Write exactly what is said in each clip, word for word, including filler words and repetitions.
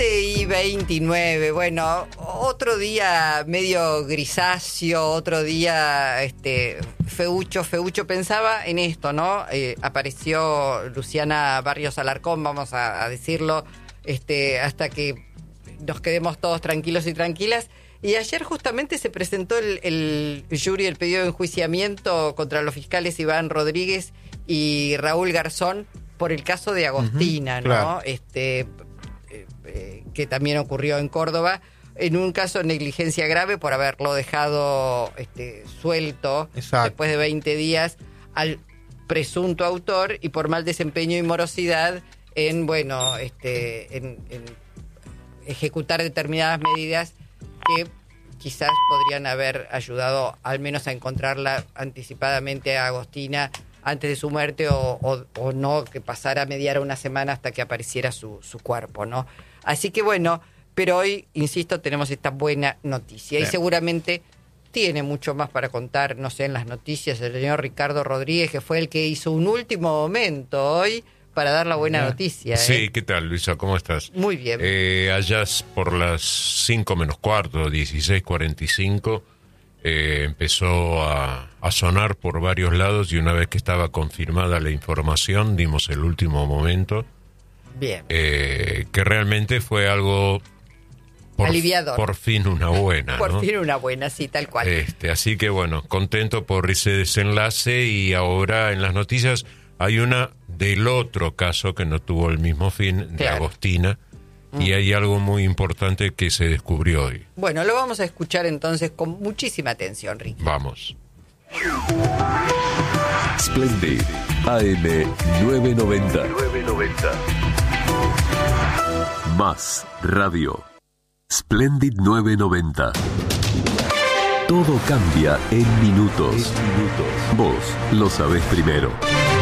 siete y veintinueve, bueno, otro día medio grisáceo, otro día este feucho, feucho. Pensaba en esto, ¿no? Eh, apareció Luciana Barrios Alarcón, vamos a, a decirlo, este, hasta que nos quedemos todos tranquilos y tranquilas. Y ayer justamente se presentó el, el jury, el pedido de enjuiciamiento contra los fiscales Iván Rodríguez y Raúl Garzón por el caso de Agostina, uh-huh, ¿no? Claro. Este, eh, eh, que también ocurrió en Córdoba, en un caso de negligencia grave por haberlo dejado este, suelto. Exacto. Después de veinte días al presunto autor y por mal desempeño y morosidad en, bueno, este, en, en ejecutar determinadas medidas que quizás podrían haber ayudado al menos a encontrarla anticipadamente a Agostina antes de su muerte o, o, o no, que pasara media hora, una semana hasta que apareciera su, su cuerpo, ¿no? Así que bueno, pero hoy, insisto, tenemos esta buena noticia. Bien. Y seguramente tiene mucho más para contar, no sé, en las noticias, el señor Ricardo Rodríguez, que fue el que hizo un último momento hoy para dar la buena noticia. Sí, ¿eh? ¿Qué tal, Luisa? ¿Cómo estás? Muy bien. Eh, allá por las cinco menos cuarto, dieciséis cuarenta y cinco, eh, empezó a, a sonar por varios lados y una vez que estaba confirmada la información, dimos el último momento. Bien. Eh, que realmente fue algo... Por, aliviador. Por fin una buena, Por ¿no? fin una buena, sí, tal cual. Este, así que bueno, contento por ese desenlace y ahora en las noticias hay una del otro caso que no tuvo el mismo fin, de claro. Agostina, mm. y hay algo muy importante que se descubrió hoy. Bueno, lo vamos a escuchar entonces con muchísima atención, Ricky. Vamos. Splendid, A M nueve noventa. nueve noventa. Más Radio. Splendid nueve noventa. Todo cambia en minutos. En minutos. Vos lo sabés primero.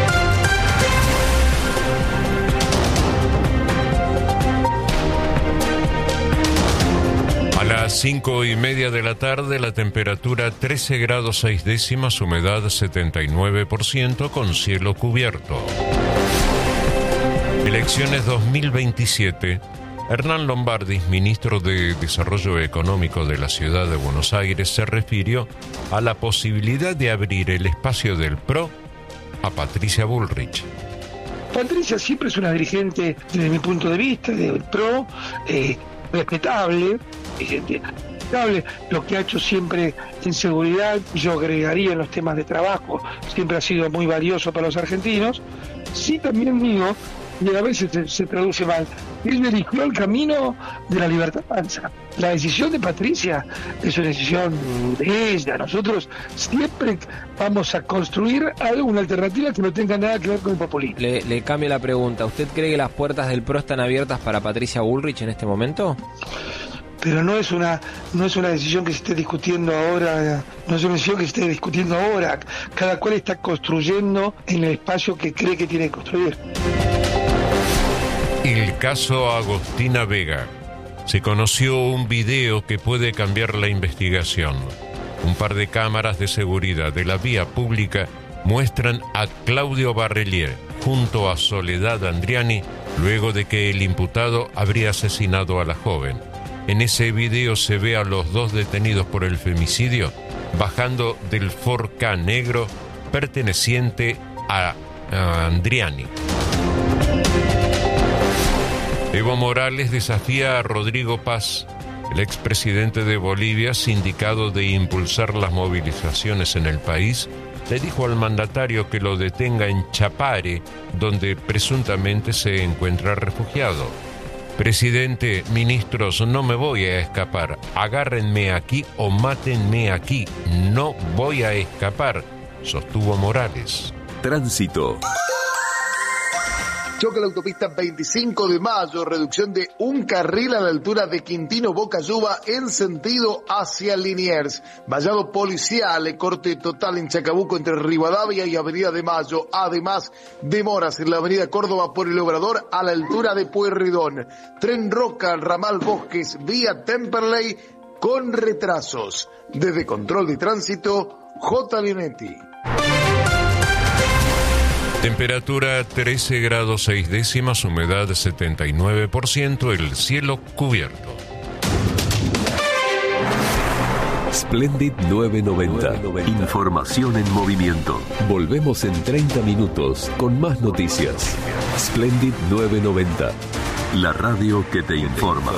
A las cinco y media de la tarde, la temperatura trece grados seis décimas, humedad setenta y nueve por ciento, con cielo cubierto. Elecciones dos mil veintisiete. Hernán Lombardi, ministro de Desarrollo Económico de la Ciudad de Buenos Aires, se refirió a la posibilidad de abrir el espacio del P R O a Patricia Bullrich. Patricia siempre es una dirigente, desde mi punto de vista, del P R O, eh, respetable, respetable, lo que ha hecho siempre en seguridad, yo agregaría en los temas de trabajo, siempre ha sido muy valioso para los argentinos. Sí, también digo, y a veces se, se traduce mal, él eligió el camino de la libertad avanza. La decisión de Patricia es una decisión de ella. Nosotros siempre vamos a construir algo, una alternativa que no tenga nada que ver con el populismo. Le, le cambio la pregunta. ¿Usted cree que las puertas del P R O están abiertas para Patricia Bullrich en este momento? Pero no es una no es una decisión que se esté discutiendo ahora, no es una decisión que se esté discutiendo ahora. Cada cual está construyendo en el espacio que cree que tiene que construir. El caso Agostina Vega. Se conoció un video que puede cambiar la investigación. Un par de cámaras de seguridad de la vía pública muestran a Claudio Barrelier junto a Soledad Andriani luego de que el imputado habría asesinado a la joven. En ese video se ve a los dos detenidos por el femicidio bajando del Ford Ka negro perteneciente a, a Andriani. Evo Morales desafía a Rodrigo Paz, el expresidente de Bolivia, sindicado de impulsar las movilizaciones en el país, le dijo al mandatario que lo detenga en Chapare, donde presuntamente se encuentra refugiado. Presidente, ministros, no me voy a escapar. Agárrenme aquí o mátenme aquí. No voy a escapar, sostuvo Morales. Tránsito. Choque la autopista veinticinco de mayo, reducción de un carril a la altura de Quintino Bocayuba en sentido hacia Liniers. Vallado policial, corte total en Chacabuco entre Rivadavia y Avenida de Mayo. Además, demoras en la Avenida Córdoba por el Obrador a la altura de Pueyrredón. Tren Roca, ramal Bosques, vía Temperley con retrasos. Desde Control de Tránsito, J. Leonetti. Temperatura trece grados seis décimas, humedad setenta y nueve por ciento, el cielo cubierto. Splendid novecientos noventa. Información en movimiento. Volvemos en treinta minutos con más noticias. Splendid novecientos noventa. La radio que te informa.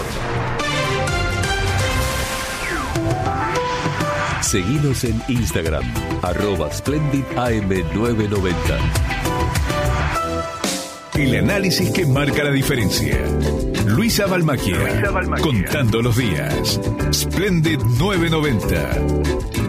Seguinos en Instagram, arroba Splendid A M novecientos noventa. El análisis que marca la diferencia. Luisa Balmacchia, contando los días. Splendid novecientos noventa.